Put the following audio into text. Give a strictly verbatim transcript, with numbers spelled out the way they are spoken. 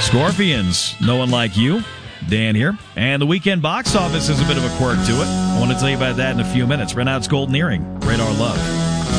Scorpions, No One Like You. Dan here. And the weekend box office has a bit of a quirk to it. I want to tell you about that in a few minutes. Right now it's Golden Earring, Radar Love.